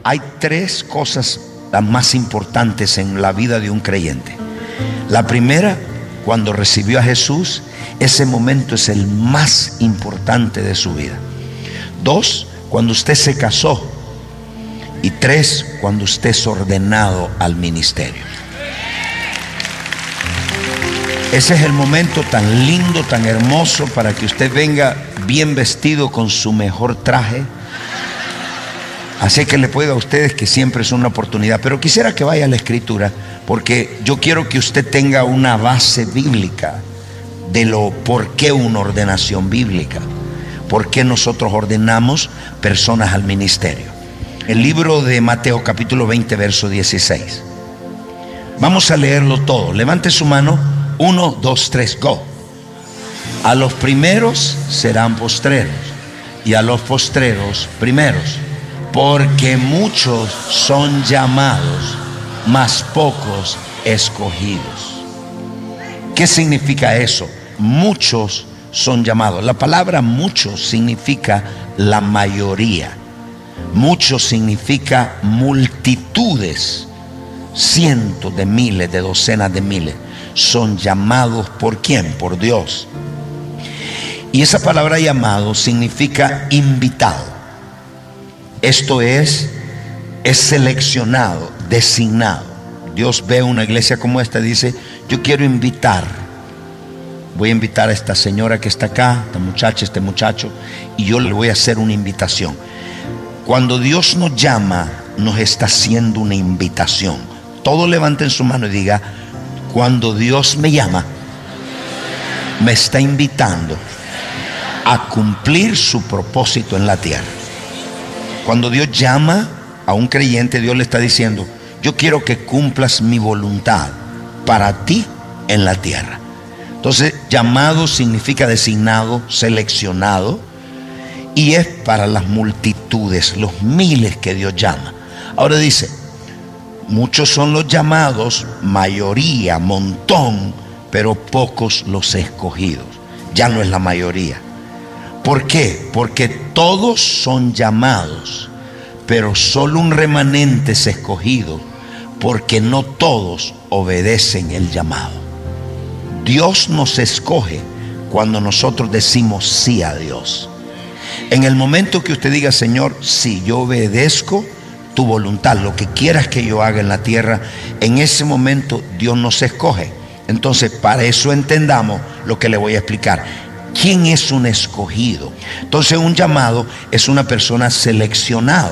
hay tres cosas las más importantes en la vida de un creyente. La primera, cuando recibió a Jesús, ese momento es el más importante de su vida. 2, cuando usted se casó. Y 3, cuando usted es ordenado al ministerio. Ese es el momento tan lindo, tan hermoso, para que usted venga bien vestido con su mejor traje. Así que le puedo a ustedes que siempre es una oportunidad. Pero quisiera que vaya a la Escritura, porque yo quiero que usted tenga una base bíblica de lo por qué una ordenación bíblica, por qué nosotros ordenamos personas al ministerio. El libro de Mateo capítulo 20 verso 16. Vamos a leerlo todo. Levante su mano. 1, 2, 3, go. A los primeros serán postreros, y a los postreros primeros. Porque muchos son llamados, mas pocos escogidos. ¿Qué significa eso? Muchos son llamados. La palabra muchos significa la mayoría. Muchos significa multitudes, cientos de miles, de docenas de miles. Son llamados ¿por quién? Por Dios. Y esa palabra llamado significa invitado. Esto es seleccionado, designado. Dios ve una iglesia como esta y dice: yo quiero invitar. Voy a invitar a esta señora que está acá, esta muchacha, este muchacho, y yo le voy a hacer una invitación. Cuando Dios nos llama, nos está haciendo una invitación. Todos levanten su mano y diga: cuando Dios me llama, me está invitando a cumplir su propósito en la tierra. Cuando Dios llama a un creyente, Dios le está diciendo: yo quiero que cumplas mi voluntad para ti en la tierra. Entonces, llamado significa designado, seleccionado, y es para las multitudes, los miles que Dios llama. Ahora dice: muchos son los llamados, mayoría, montón, pero pocos los escogidos. Ya no es la mayoría. ¿Por qué? Porque todos son llamados, pero solo un remanente es escogido, porque no todos obedecen el llamado. Dios nos escoge cuando nosotros decimos sí a Dios. En el momento que usted diga: Señor, sí, yo obedezco tu voluntad, lo que quieras que yo haga en la tierra, en ese momento Dios nos escoge. Entonces, para eso entendamos lo que le voy a explicar. ¿Quién es un escogido? Entonces, un llamado es una persona seleccionado,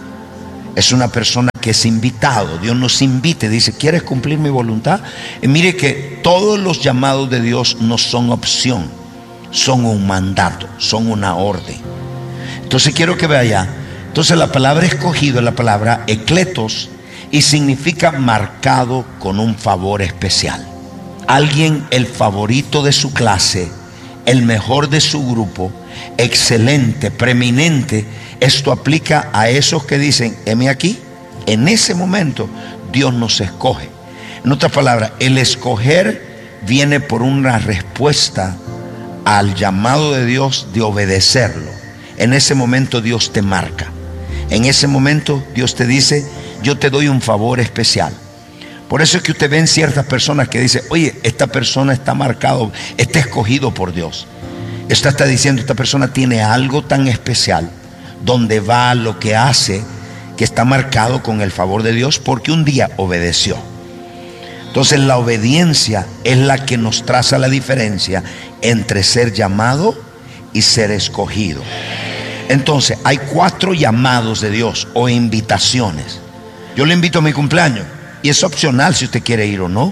es una persona que es invitado. Dios nos invite, dice: ¿quieres cumplir mi voluntad? Y mire que todos los llamados de Dios no son opción, son un mandato, son una orden. Entonces quiero que vea allá. Entonces la palabra escogido es la palabra ekletos, y significa marcado con un favor especial. Alguien, el favorito de su clase, el mejor de su grupo, excelente, preeminente. Esto aplica a esos que dicen: heme aquí. En ese momento Dios nos escoge. En otras palabras, el escoger viene por una respuesta al llamado de Dios de obedecerlo. En ese momento Dios te marca. En ese momento Dios te dice: yo te doy un favor especial. Por eso es que usted ve en ciertas personas que dicen: oye, esta persona está marcado, está escogido por Dios. Esto está diciendo: esta persona tiene algo tan especial, donde va, lo que hace, que está marcado con el favor de Dios, porque un día obedeció. Entonces la obediencia es la que nos traza la diferencia entre ser llamado y ser escogido. Entonces hay 4 llamados de Dios o invitaciones. Yo le invito a mi cumpleaños y es opcional si usted quiere ir o no.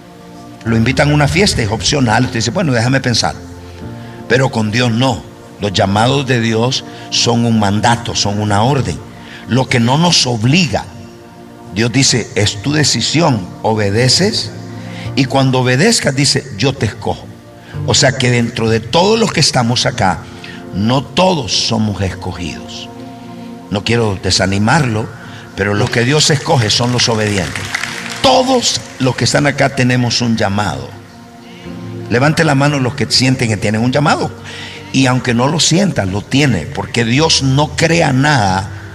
Lo invitan a una fiesta, es opcional. Usted dice: bueno, déjame pensar. Pero con Dios no. Los llamados de Dios son un mandato, son una orden. Lo que no nos obliga. Dios dice: es tu decisión, obedeces. Y cuando obedezcas, dice: yo te escojo. O sea que dentro de todos los que estamos acá, no todos somos escogidos. No quiero desanimarlo, pero los que Dios escoge son los obedientes. Todos los que están acá tenemos un llamado. Levante la mano los que sienten que tienen un llamado. Y aunque no lo sientan, lo tiene, porque Dios no crea nada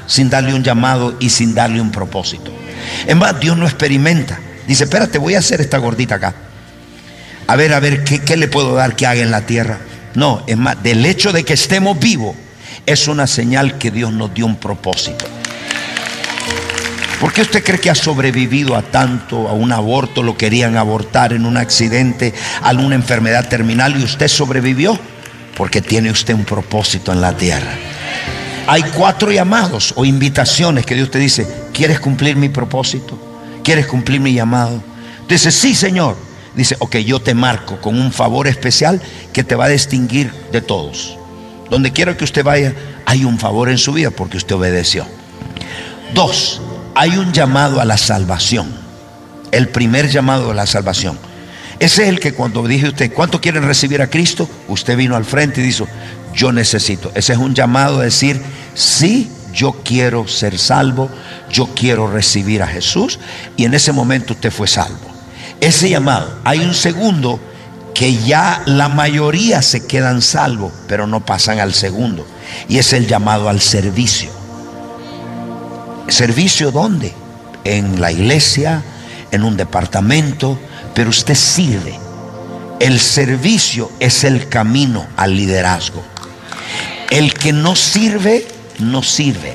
sin darle un llamado y sin darle un propósito. Es más, Dios no experimenta. Dice, espérate, voy a hacer esta gordita acá. A ver, ¿qué le puedo dar que haga en la tierra? No, es más, del hecho de que estemos vivos es una señal que Dios nos dio un propósito. ¿Por qué usted cree que ha sobrevivido a tanto? A un aborto, lo querían abortar en un accidente, a una enfermedad terminal y usted sobrevivió, porque tiene usted un propósito en la tierra. Hay 4 llamados o invitaciones que Dios te dice, ¿quieres cumplir mi propósito? ¿Quieres cumplir mi llamado? Dice, sí, Señor. Dice, ok, yo te marco con un favor especial que te va a distinguir de todos. Donde quiera que usted vaya, hay un favor en su vida porque usted obedeció. 2, hay un llamado a la salvación. El primer llamado a la salvación. Ese es el que cuando dije a usted, ¿cuánto quieren recibir a Cristo? Usted vino al frente y dijo, yo necesito. Ese es un llamado a decir, sí, yo quiero ser salvo, yo quiero recibir a Jesús. Y en ese momento usted fue salvo. Ese llamado. Hay un segundo que ya la mayoría se quedan salvos, pero no pasan al segundo. Y es el llamado al servicio. ¿Servicio dónde? En la iglesia, en un departamento, pero usted sirve. El servicio es el camino al liderazgo. El que no sirve, no sirve.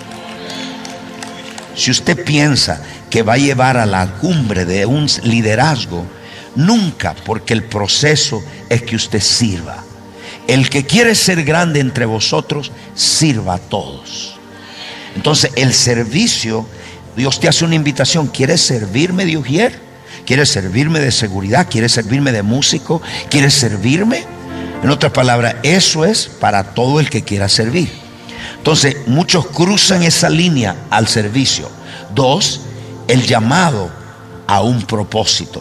Si usted piensa que va a llevar a la cumbre de un liderazgo, nunca, porque el proceso es que usted sirva. El que quiere ser grande entre vosotros, sirva a todos. Entonces el servicio, Dios te hace una invitación. ¿Quieres servirme de ujier? ¿Quieres servirme de seguridad? ¿Quieres servirme de músico? ¿Quieres servirme? En otras palabras, eso es para todo el que quiera servir. Entonces muchos cruzan esa línea al servicio. 2, el llamado a un propósito.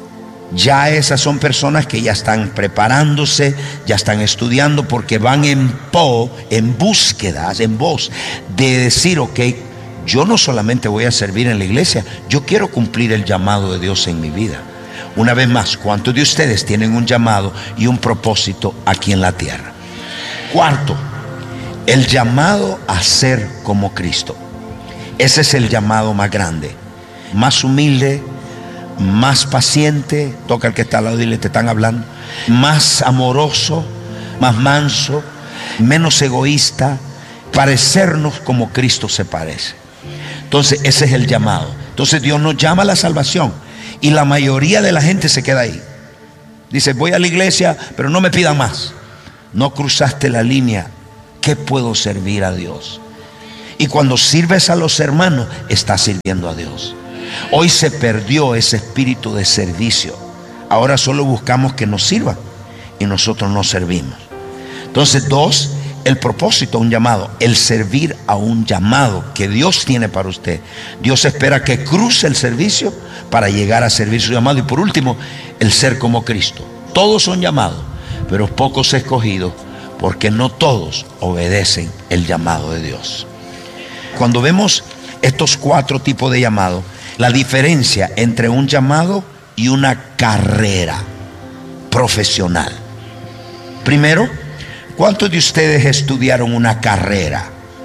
Ya esas son personas que ya están preparándose, ya están estudiando, porque van en búsquedas, en voz de decir, ok, yo no solamente voy a servir en la iglesia, yo quiero cumplir el llamado de Dios en mi vida. Una vez más, ¿cuántos de ustedes tienen un llamado y un propósito aquí en la tierra? 4, el llamado a ser como Cristo. Ese es el llamado más grande, más humilde, más paciente. Toca al que está al lado y dile, te están hablando. Más amoroso, más manso, menos egoísta, parecernos como Cristo se parece. Entonces ese es el llamado. Entonces Dios nos llama a la salvación y la mayoría de la gente se queda ahí. Dice, voy a la iglesia, pero no me pidan más. No cruzaste la línea. ¿Qué puedo servir a Dios? Y cuando sirves a los hermanos, estás sirviendo a Dios. Hoy se perdió ese espíritu de servicio. Ahora solo buscamos que nos sirvan y nosotros no servimos. Entonces 2, el propósito, un llamado, el servir a un llamado que Dios tiene para usted. Dios espera que cruce el servicio para llegar a servir su llamado. Y por último, el ser como Cristo. Todos son llamados, pero pocos escogidos, porque no todos obedecen el llamado de Dios. Cuando vemos estos 4 tipos de llamados, la diferencia entre un llamado y una carrera profesional. Primero, ¿cuántos de ustedes estudiaron una carrera?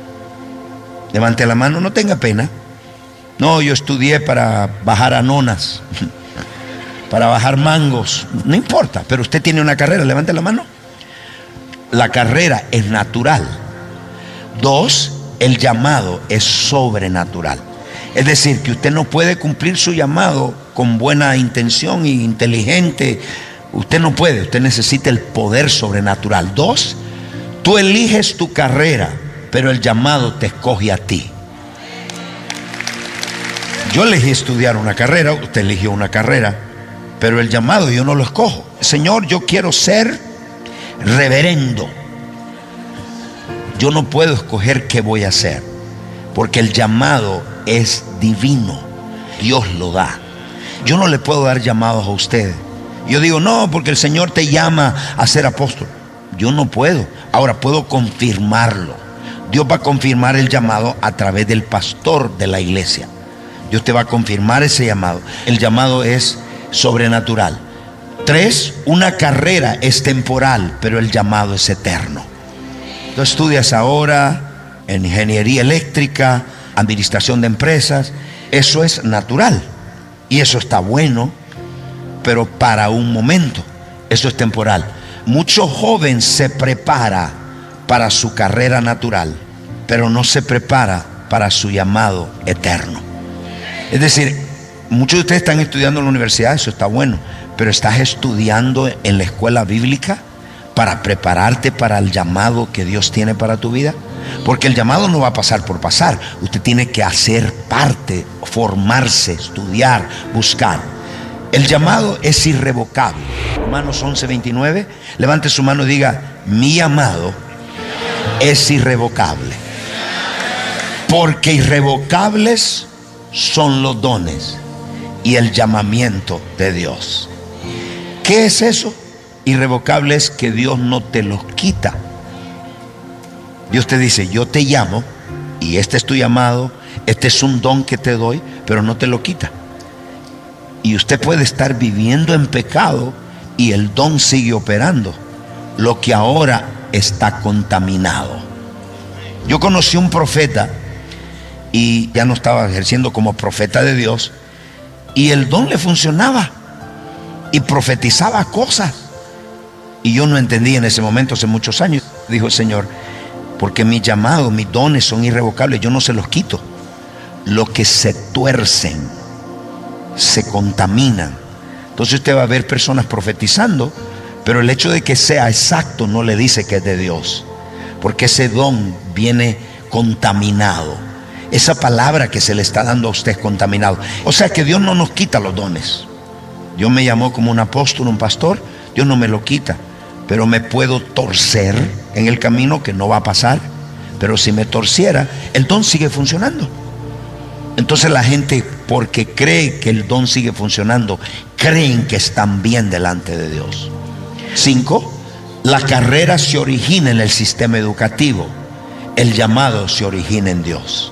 Levante la mano, no tenga pena. No, yo estudié para bajar anonas, para bajar mangos. No importa, pero usted tiene una carrera, levante la mano. La carrera es natural. 2, el llamado es sobrenatural. Es decir, que usted no puede cumplir su llamado con buena intención e inteligente. Usted no puede, usted necesita el poder sobrenatural. 2, tú eliges tu carrera, pero el llamado te escoge a ti. Yo elegí estudiar una carrera, usted eligió una carrera, pero el llamado yo no lo escojo. Señor, yo quiero ser reverendo. Yo no puedo escoger qué voy a hacer, porque el llamado es divino. Dios lo da. Yo no le puedo dar llamados a ustedes. Yo digo, no, porque el Señor te llama a ser apóstol. Yo no puedo. Ahora puedo confirmarlo. Dios va a confirmar el llamado a través del pastor de la iglesia. Dios te va a confirmar ese llamado. El llamado es sobrenatural. 3, una carrera es temporal, pero el llamado es eterno. Tú estudias ahora, en ingeniería eléctrica, administración de empresas. Eso es natural y eso está bueno, pero para un momento. Eso es temporal. Mucho joven se prepara para su carrera natural, pero no se prepara para su llamado eterno. Es decir, muchos de ustedes están estudiando en la universidad, eso está bueno, pero estás estudiando en la escuela bíblica para prepararte para el llamado que Dios tiene para tu vida. Porque el llamado no va a pasar por pasar. Usted tiene que hacer parte, formarse, estudiar, buscar. El llamado es irrevocable. Romanos 11:29. Levante su mano y diga: mi llamado es irrevocable. Porque irrevocables son los dones y el llamamiento de Dios. ¿Qué es eso? Irrevocable es que Dios no te los quita. Dios te dice: yo te llamo y este es tu llamado, este es un don que te doy, pero no te lo quita. Y usted puede estar viviendo en pecado y el don sigue operando, lo que ahora está contaminado. Yo conocí un profeta y ya no estaba ejerciendo como profeta de Dios, y el don le funcionaba y profetizaba cosas, y yo no entendí en ese momento, hace muchos años. Dijo: Señor, porque mis llamados, mis dones son irrevocables, yo no se los quito. Lo que se tuercen, se contaminan. Entonces usted va a ver personas profetizando, pero el hecho de que sea exacto no le dice que es de Dios, porque ese don viene contaminado. Esa palabra que se le está dando a usted es contaminado. O sea que Dios no nos quita los dones. Dios me llamó como un apóstol, un pastor. Dios no me lo quita, pero me puedo torcer en el camino, que no va a pasar. Pero si me torciera, el don sigue funcionando. Entonces la gente, porque cree que el don sigue funcionando, creen que están bien delante de Dios. 5. La carrera se origina en el sistema educativo. El llamado se origina en Dios.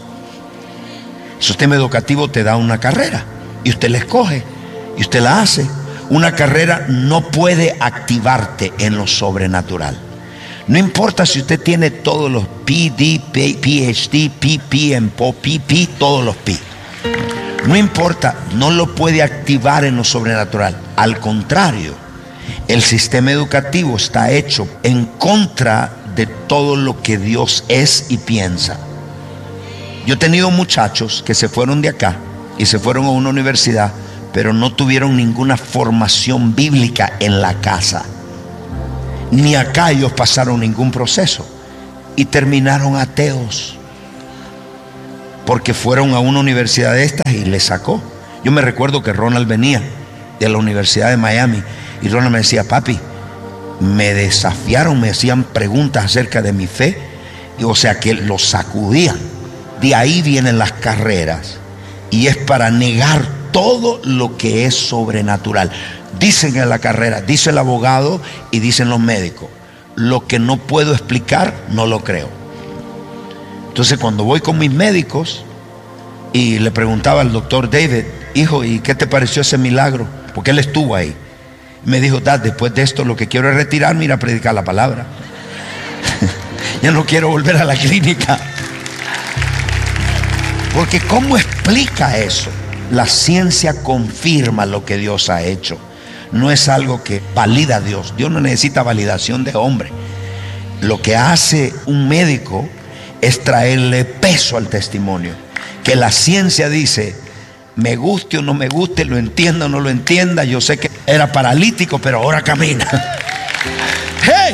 El sistema educativo te da una carrera y usted la escoge y usted la hace. Una carrera no puede activarte en lo sobrenatural. No importa si usted tiene todos los PD, PhD, PP, MPO, PP, todos los P. No importa, no lo puede activar en lo sobrenatural. Al contrario, el sistema educativo está hecho en contra de todo lo que Dios es y piensa. Yo he tenido muchachos que se fueron de acá y se fueron a una universidad, pero no tuvieron ninguna formación bíblica en la casa. Ni acá ellos pasaron ningún proceso y terminaron ateos, porque fueron a una universidad de estas y les sacó. Yo me recuerdo que Ronald venía de la Universidad de Miami y Ronald me decía: papi, me desafiaron, me hacían preguntas acerca de mi fe, y o sea que los sacudían. De ahí vienen las carreras, y es para negar todo lo que es sobrenatural. Dicen en la carrera, dice el abogado y dicen los médicos: lo que no puedo explicar, no lo creo. Entonces cuando voy con mis médicos y le preguntaba al doctor David: hijo, ¿y qué te pareció ese milagro? Porque él estuvo ahí. Me dijo: Dad, después de esto lo que quiero es retirarme y ir a predicar la palabra. Ya no quiero volver a la clínica. Porque ¿cómo explica eso? La ciencia confirma lo que Dios ha hecho. No es algo que valida a Dios. Dios no necesita validación de hombre. Lo que hace un médico es traerle peso al testimonio. Que la ciencia dice: me guste o no me guste, lo entienda o no lo entienda, yo sé que era paralítico, pero ahora camina. ¡Hey!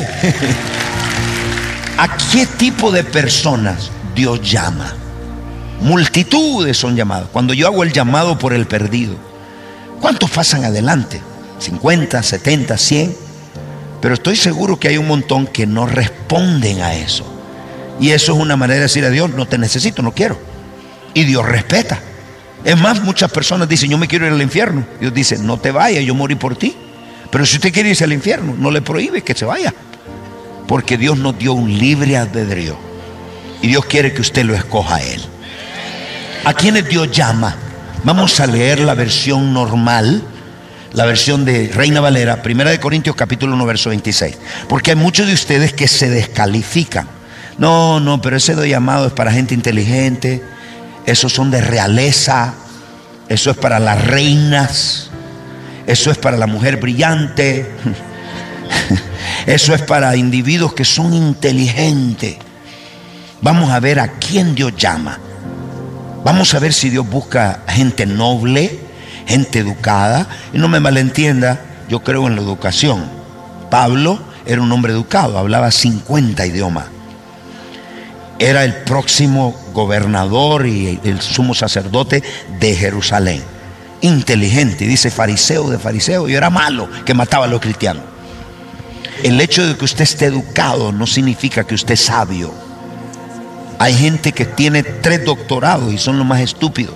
¿A qué tipo de personas Dios llama? Multitudes son llamadas. Cuando yo hago el llamado por el perdido, ¿cuántos pasan adelante? 50, 70, 100. Pero estoy seguro que hay un montón que no responden a eso. Y eso es una manera de decir a Dios: no te necesito, no quiero. Y Dios respeta. Es más, muchas personas dicen: yo me quiero ir al infierno. Dios dice: no te vayas, yo morí por ti. Pero si usted quiere irse al infierno, no le prohíbe que se vaya, porque Dios nos dio un libre albedrío y Dios quiere que usted lo escoja a Él. ¿A quiénes Dios llama? Vamos a leer la versión normal, la versión de Reina Valera, 1 Corintios capítulo 1 verso 26. Porque hay muchos de ustedes que se descalifican. No, pero ese llamado es para gente inteligente. Esos son de realeza. Eso es para las reinas. Eso es para la mujer brillante. Eso es para individuos que son inteligentes. Vamos a ver a quién Dios llama. Vamos a ver si Dios busca gente noble, gente educada. Y no me malentienda, yo creo en la educación. Pablo era un hombre educado, hablaba 50 idiomas. Era el próximo gobernador y el sumo sacerdote de Jerusalén. Inteligente, dice fariseo de fariseo, y era malo, que mataba a los cristianos. El hecho de que usted esté educado no significa que usted es sabio. Hay gente que tiene 3 doctorados y son los más estúpidos.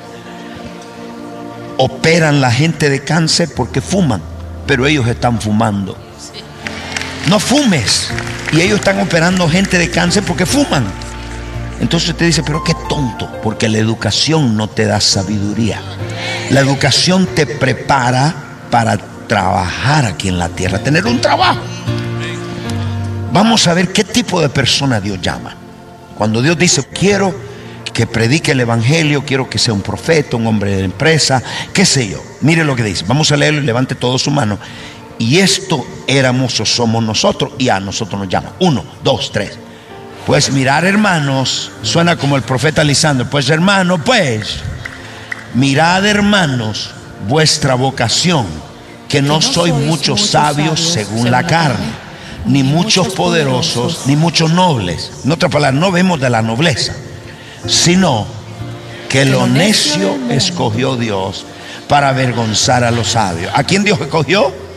Operan la gente de cáncer porque fuman, pero ellos están fumando. No fumes. Y ellos están operando gente de cáncer porque fuman. Entonces usted dice, pero qué tonto, porque la educación no te da sabiduría. La educación te prepara para trabajar aquí en la tierra, tener un trabajo. Vamos a ver qué tipo de persona Dios llama. Cuando Dios dice, quiero que predique el evangelio, quiero que sea un profeta, un hombre de empresa, qué sé yo. Mire lo que dice, vamos a leerlo y levante todo su mano. Y esto éramos o somos nosotros, y a nosotros nos llama. 1, 2, 3. Pues mirar, hermanos, suena como el profeta Lisandro. Pues hermanos, mirad, hermanos, vuestra vocación, que no sois muchos sabios según la carne, ni muchos poderosos, ni muchos nobles. En otras palabras, no vemos de la nobleza, sino que lo necio escogió Dios para avergonzar a los sabios. ¿A quién Dios escogió?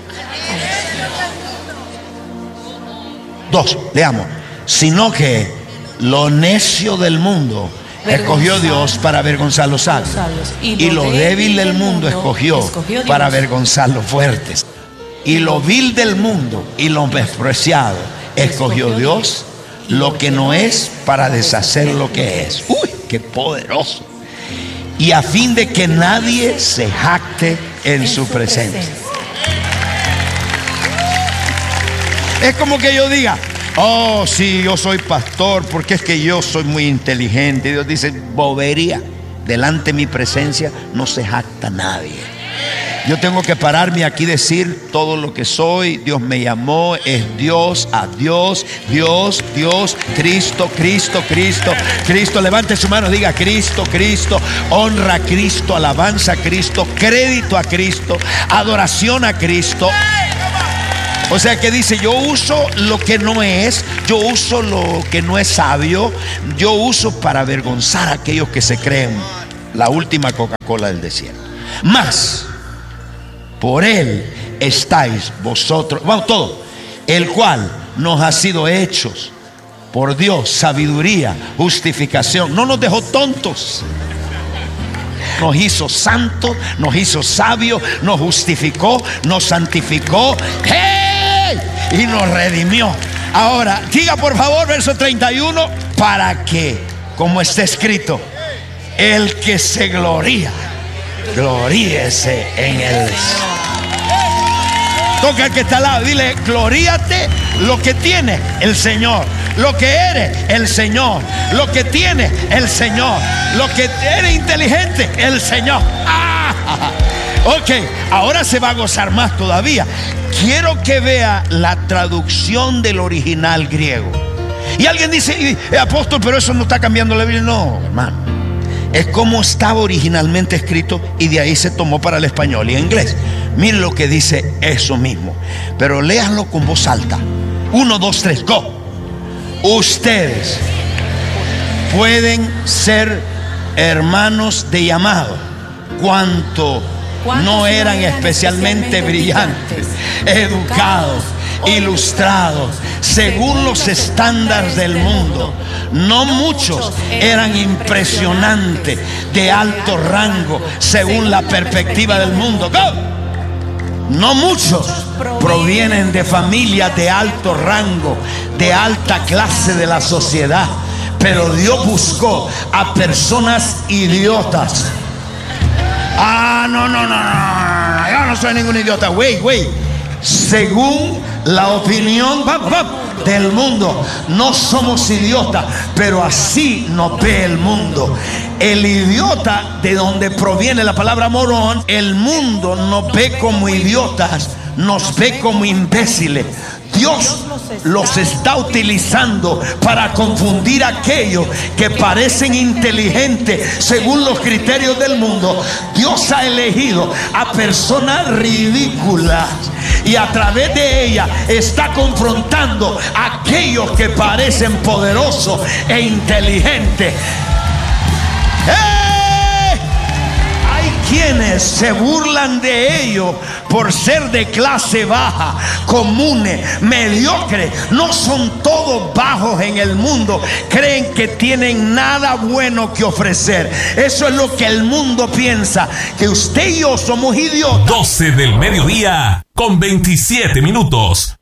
2, leamos. Sino que lo necio del mundo escogió Dios para avergonzar a los sabios, y lo débil del mundo escogió para avergonzar a los fuertes. Y lo vil del mundo y lo despreciado escogió Dios, lo que no es, para deshacer lo que es. ¡Uy, qué poderoso! Y a fin de que nadie se jacte en su presencia. Es como que yo diga, oh, sí, yo soy pastor porque es que yo soy muy inteligente. Dios dice, bobería. Delante de mi presencia no se jacta nadie. Yo tengo que pararme aquí y decir todo lo que soy. Dios me llamó, es Dios, a Dios, Dios, Dios, Cristo, Cristo, Cristo, Cristo. Levante su mano, diga Cristo, Cristo, honra a Cristo, alabanza a Cristo, crédito a Cristo, adoración a Cristo. O sea que dice, yo uso lo que no es, yo uso lo que no es sabio, yo uso para avergonzar a aquellos que se creen la última Coca-Cola del desierto. Más, por Él estáis vosotros, vamos todo, el cual nos ha sido hechos por Dios, sabiduría, justificación. No nos dejó tontos. Nos hizo santos, nos hizo sabios, nos justificó, nos santificó. ¡Hey! Y nos redimió. Ahora, diga por favor, verso 31, para que, como está escrito, el que se gloría, gloríese en él. Toca al que está al lado, dile, gloríate lo que tiene el Señor, lo que eres el Señor, lo que tiene el Señor, lo que eres inteligente el Señor. Ok, ahora se va a gozar más todavía. Quiero que vea la traducción del original griego. Y alguien dice, apóstol, pero eso no está cambiando la Biblia. No, hermano, es como estaba originalmente escrito y de ahí se tomó para el español y inglés. Miren lo que dice eso mismo, pero léanlo con voz alta. 1, 2, 3, go. Ustedes pueden ser hermanos de llamado, cuanto no eran especialmente brillantes, educados, ilustrados, según los estándares del mundo. No muchos eran impresionantes, de alto rango, según la perspectiva del mundo. ¡Go! No muchos provienen de familias de alto rango, de alta clase de la sociedad, pero Dios buscó a personas idiotas. No, yo no soy ningún idiota. Según la opinión del mundo. No somos idiotas, pero así nos ve el mundo. El idiota, de donde proviene la palabra morón, el mundo nos ve como idiotas, nos ve como imbéciles. Dios los está utilizando para confundir a aquellos que parecen inteligentes según los criterios del mundo. Dios ha elegido a personas ridículas y a través de ellas está confrontando a aquellos que parecen poderosos e inteligentes. Quienes se burlan de ellos por ser de clase baja, comunes, mediocres. No son todos bajos en el mundo. Creen que tienen nada bueno que ofrecer. Eso es lo que el mundo piensa, que usted y yo somos idiotas. 12 del mediodía con 27 minutos.